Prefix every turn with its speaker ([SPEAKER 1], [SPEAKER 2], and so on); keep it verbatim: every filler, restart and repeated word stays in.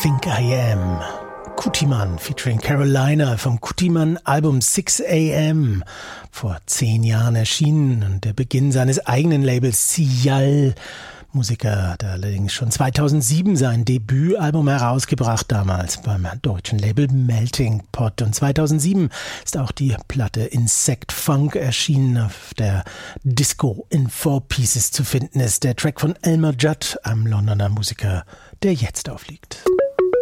[SPEAKER 1] Think I Am. Kutiman featuring Carolina vom Kutiman-Album six a m. Vor zehn Jahren erschienen und der Beginn seines eigenen Labels Siyal. Musiker hat allerdings schon zweitausendsieben sein Debütalbum herausgebracht, damals beim deutschen Label Melting Pot. Und zweitausendsieben ist auch die Platte Insect Funk erschienen, auf der Disco in Four Pieces zu finden ist. Der Track von Elmer Judd, einem Londoner Musiker, der jetzt aufliegt.